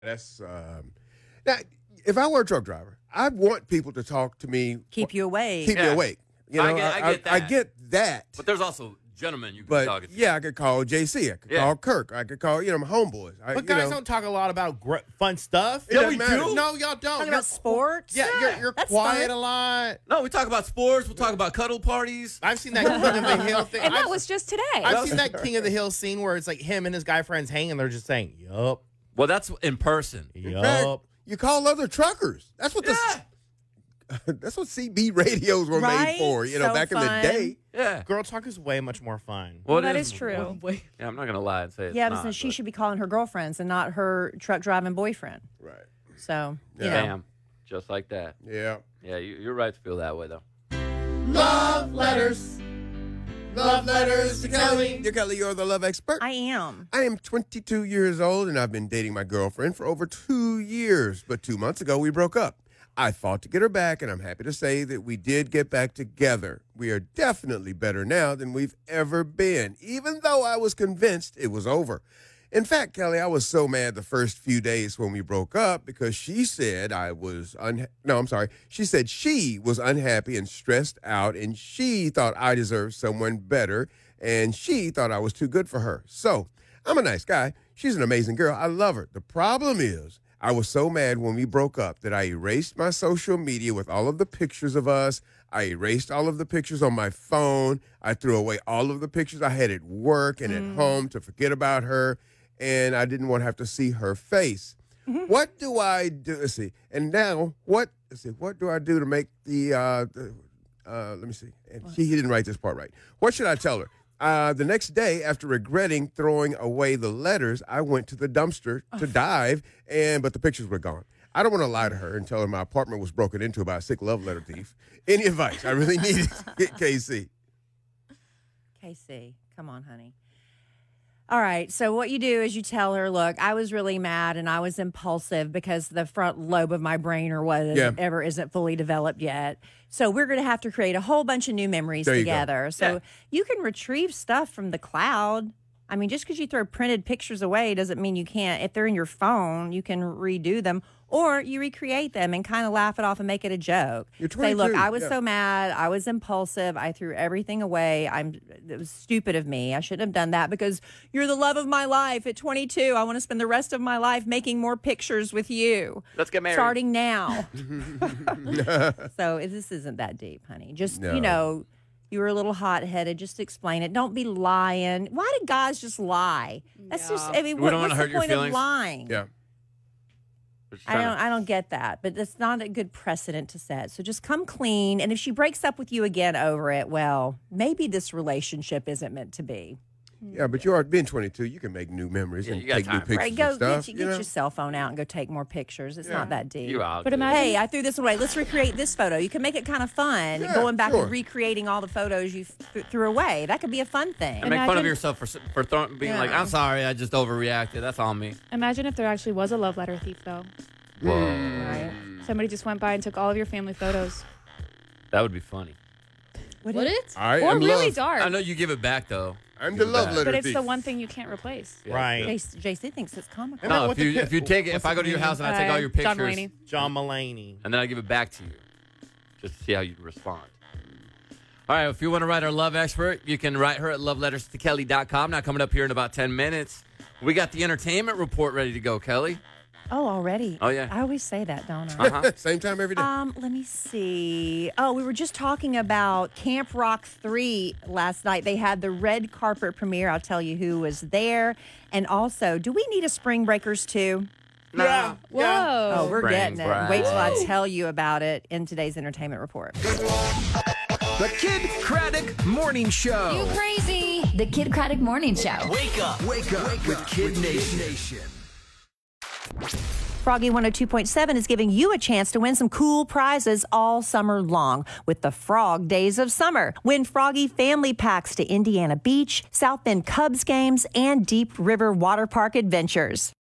That's now, if I were a truck driver, I'd want people to talk to me, Keep you awake. keep me awake. You know, I get that. I get that. But there's also gentlemen you can But talk to. yeah, I could call JC. I could call Kirk. I could call my homeboys. But guys don't talk a lot about fun stuff. Yeah, we do. No, y'all don't. Talking about sports. Yeah, you're that's quiet fun. a lot. No, we talk about sports. We'll talk about cuddle parties. I've seen that King of the Hill thing. And that was just today. I've seen that King of the Hill scene where it's like him and his guy friends hanging. They're just saying, "Yup, Well, that's in person. yup." You call other truckers. That's what that's what CB radios were Right? made for. You know, So back in fun. the day. Yeah. Girl talk is way much more fun. Well, that it is true. Yeah, I'm not going to lie and say it's Yeah, not, but she but- should be calling her girlfriends and not her truck driving boyfriend. Right. So, you Yeah. know. Bam. Just like that. Yeah. Yeah, you're right to feel that way, though. Love letters. Love letters to Kelly. Dear Kelly, you're the love expert. I am. I am 22 years old, and I've been dating my girlfriend for over 2 years. But 2 months ago, we broke up. I fought to get her back, and I'm happy to say that we did get back together. We are definitely better now than we've ever been, even though I was convinced it was over. In fact, Kelly, I was so mad the first few days when we broke up because she said she said she was unhappy and stressed out, and she thought I deserved someone better, and she thought I was too good for her. So, I'm a nice guy. She's an amazing girl. I love her. The problem is, I was so mad when we broke up that I erased my social media with all of the pictures of us. I erased all of the pictures on my phone. I threw away all of the pictures I had at work and at home to forget about her. And I didn't want to have to see her face. What do I do? Let's see. And now, what do I do to make let me see. And he didn't write this part right. What should I tell her? The next day, after regretting throwing away the letters, I went to the dumpster to dive, but the pictures were gone. I don't want to lie to her and tell her my apartment was broken into by a sick love letter thief. Any advice? I really need it. Get KC. KC, come on, honey. All right. So what you do is you tell her, look, I was really mad and I was impulsive because the front lobe of my brain or whatever isn't fully developed yet. So we're going to have to create a whole bunch of new memories There you go. together. So you can retrieve stuff from the cloud. I mean, just because you throw printed pictures away doesn't mean you can't. If they're in your phone, you can redo them. Or you recreate them and kind of laugh it off and make it a joke. You're Say, look, 22, I was so mad. I was impulsive. I threw everything away. It was stupid of me. I shouldn't have done that because you're the love of my life. At 22, I want to spend the rest of my life making more pictures with you. Let's get married. Starting now. So this isn't that deep, honey. Just, No. you were a little hot-headed. Just explain it. Don't be lying. Why do guys just lie? That's just, I mean, We don't what's wanna the hurt your point of feelings. lying? Yeah. We're just trying to- I don't get that, but it's not a good precedent to set. So just come clean, and if she breaks up with you again over it, well, maybe this relationship isn't meant to be. Yeah, but you are being 22. You can make new memories Yeah, and you got take new time. pictures Right? and Go stuff. get you know? your cell phone out and go take more pictures. It's not that deep. You out. But dude. imagine- Hey, I threw this away. Let's recreate this photo. You can make it kind of fun, Yeah, going back sure. and recreating all the photos you threw away. That could be a fun thing. And make fun of Imagine- yourself for being like, I'm sorry, I just overreacted. That's on me. Imagine if there actually was a love letter thief, though. Whoa. Right? Somebody just went by and took all of your family photos. That would be funny. Would it? I Or am really love. dark. I know you give it back, though. I'm Give the it love back. letter But it's thief. the one thing you can't replace. Yeah. Right. JC thinks it's comical. And then No, what if you take it, if what's I go the to your name? house and I take all your pictures, John Mulaney. John Mulaney. and then I give it back to you, just to see how you respond. All right, if you want to write our love expert, you can write her at loveletterstokelly.com. Now coming up here in about 10 minutes, we got the entertainment report ready to go, Kelly. Oh, already? Oh, yeah. I always say that, don't I? Uh-huh. Same time every day. Let me see. Oh, we were just talking about Camp Rock 3 last night. They had the red carpet premiere. I'll tell you who was there. And also, do we need a Spring Breakers too? Nah. Whoa. Oh, we're Spring getting it. Break. Wait till I tell you about it in today's entertainment report. The Kid Craddock Morning Show. You crazy. The Kid Craddock Morning Show. Wake up with Kid Nation. Froggy 102.7 is giving you a chance to win some cool prizes all summer long with the Frog Days of Summer. Win Froggy family packs to Indiana Beach, South Bend Cubs games, and Deep River Water Park adventures.